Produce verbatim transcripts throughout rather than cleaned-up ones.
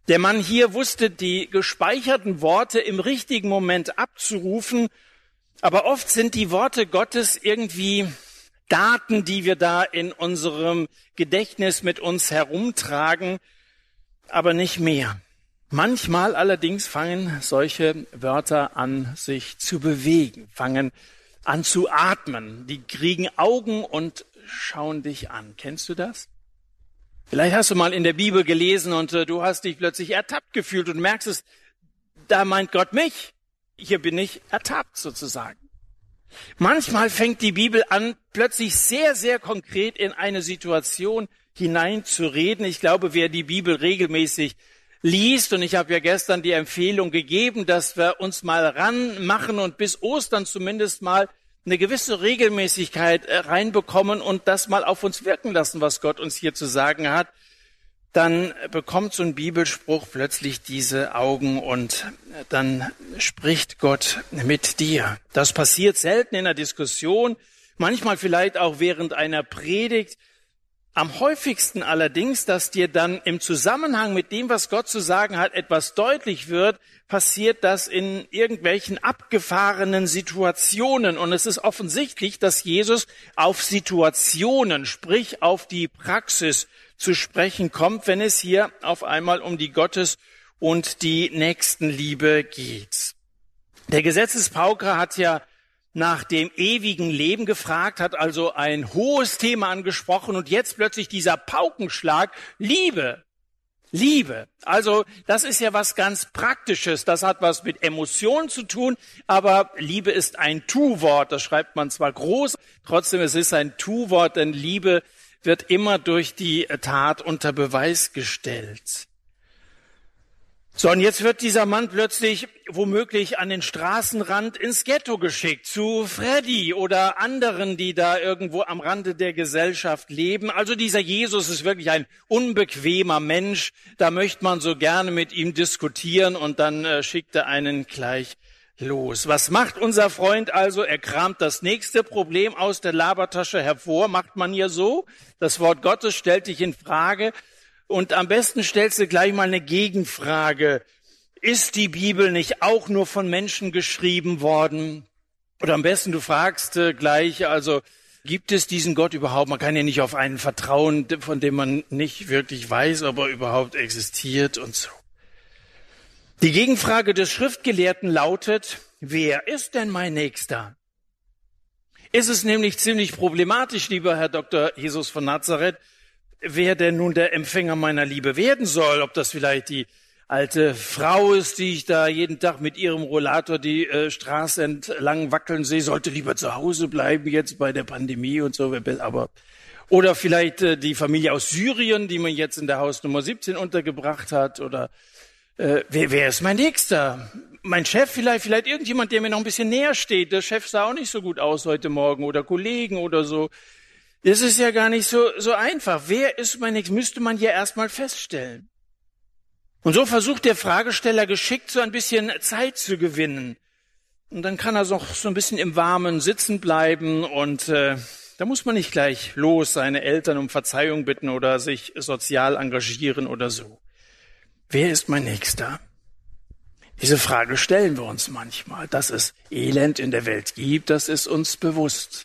Der Mann hier wusste, die gespeicherten Worte im richtigen Moment abzurufen, aber oft sind die Worte Gottes irgendwie Daten, die wir da in unserem Gedächtnis mit uns herumtragen, aber nicht mehr. Manchmal allerdings fangen solche Wörter an, sich zu bewegen, fangen an zu atmen. Die kriegen Augen und schauen dich an. Kennst du das? Vielleicht hast du mal in der Bibel gelesen und äh, du hast dich plötzlich ertappt gefühlt und merkst es, da meint Gott mich. Hier bin ich ertappt sozusagen. Manchmal fängt die Bibel an, plötzlich sehr, sehr konkret in eine Situation hineinzureden. Ich glaube, wer die Bibel regelmäßig liest, und ich habe ja gestern die Empfehlung gegeben, dass wir uns mal ranmachen und bis Ostern zumindest mal eine gewisse Regelmäßigkeit reinbekommen und das mal auf uns wirken lassen, was Gott uns hier zu sagen hat, dann bekommt so ein Bibelspruch plötzlich diese Augen und dann spricht Gott mit dir. Das passiert selten in einer Diskussion, manchmal vielleicht auch während einer Predigt. Am häufigsten allerdings, dass dir dann im Zusammenhang mit dem, was Gott zu sagen hat, etwas deutlich wird, passiert das in irgendwelchen abgefahrenen Situationen. Und es ist offensichtlich, dass Jesus auf Situationen, sprich auf die Praxis zu sprechen kommt, wenn es hier auf einmal um die Gottes- und die Nächstenliebe geht. Der Gesetzespauker hat ja nach dem ewigen Leben gefragt, hat also ein hohes Thema angesprochen und jetzt plötzlich dieser Paukenschlag, Liebe, Liebe. Also das ist ja was ganz Praktisches, das hat was mit Emotionen zu tun, aber Liebe ist ein Tu-Wort, das schreibt man zwar groß, trotzdem es ist ein Tu-Wort, denn Liebe wird immer durch die Tat unter Beweis gestellt. So, und jetzt wird dieser Mann plötzlich womöglich an den Straßenrand ins Ghetto geschickt, zu Freddy oder anderen, die da irgendwo am Rande der Gesellschaft leben. Also dieser Jesus ist wirklich ein unbequemer Mensch, da möchte man so gerne mit ihm diskutieren und dann äh, schickt er einen gleich los. Was macht unser Freund also? Er kramt das nächste Problem aus der Labertasche hervor, macht man hier so. Das Wort Gottes stellt dich in Frage. Und am besten stellst du gleich mal eine Gegenfrage. Ist die Bibel nicht auch nur von Menschen geschrieben worden? Oder am besten du fragst äh, gleich, also gibt es diesen Gott überhaupt? Man kann ja nicht auf einen vertrauen, von dem man nicht wirklich weiß, ob er überhaupt existiert und so. Die Gegenfrage des Schriftgelehrten lautet, wer ist denn mein Nächster? Ist es nämlich ziemlich problematisch, lieber Herr Doktor Jesus von Nazareth, wer denn nun der Empfänger meiner Liebe werden soll, ob das vielleicht die alte Frau ist, die ich da jeden Tag mit ihrem Rollator die äh, Straße entlang wackeln sehe, sollte lieber zu Hause bleiben jetzt bei der Pandemie und so, aber oder vielleicht äh, die Familie aus Syrien, die man jetzt in der Hausnummer siebzehn untergebracht hat, oder äh, wer, wer ist mein Nächster? Mein Chef vielleicht, vielleicht irgendjemand, der mir noch ein bisschen näher steht. Der Chef sah auch nicht so gut aus heute Morgen oder Kollegen oder so. Das ist ja gar nicht so, so einfach. Wer ist mein Nächster? Müsste man ja erstmal feststellen. Und so versucht der Fragesteller geschickt, so ein bisschen Zeit zu gewinnen. Und dann kann er so, so ein bisschen im Warmen sitzen bleiben und äh, da muss man nicht gleich los seine Eltern um Verzeihung bitten oder sich sozial engagieren oder so. Wer ist mein Nächster? Diese Frage stellen wir uns manchmal. Dass es Elend in der Welt gibt, das ist uns bewusst.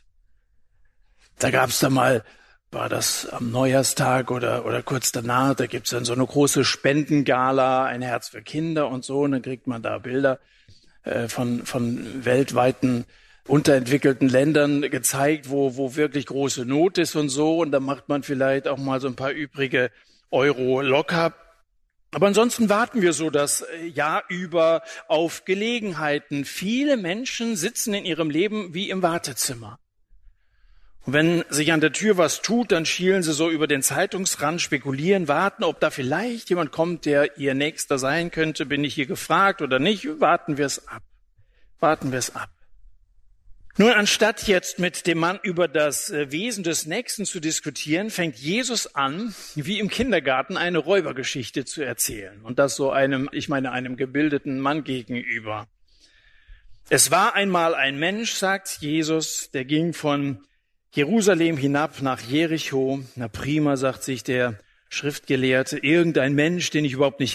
Da gab's da mal, war das am Neujahrstag oder oder kurz danach, da gibt's dann so eine große Spendengala, ein Herz für Kinder und so, und dann kriegt man da Bilder äh, von von weltweiten unterentwickelten Ländern gezeigt, wo wo wirklich große Not ist und so, und dann macht man vielleicht auch mal so ein paar übrige Euro locker. Aber ansonsten warten wir so das Jahr über auf Gelegenheiten. Viele Menschen sitzen in ihrem Leben wie im Wartezimmer. Und wenn sich an der Tür was tut, dann schielen sie so über den Zeitungsrand, spekulieren, warten, ob da vielleicht jemand kommt, der ihr Nächster sein könnte. Bin ich hier gefragt oder nicht? Warten wir es ab. Warten wir es ab. Nun, anstatt jetzt mit dem Mann über das Wesen des Nächsten zu diskutieren, fängt Jesus an, wie im Kindergarten eine Räubergeschichte zu erzählen. Und das so einem, ich meine, einem gebildeten Mann gegenüber. Es war einmal ein Mensch, sagt Jesus, der ging von Jerusalem hinab nach Jericho. Na prima, sagt sich der Schriftgelehrte, irgendein Mensch, den ich überhaupt nicht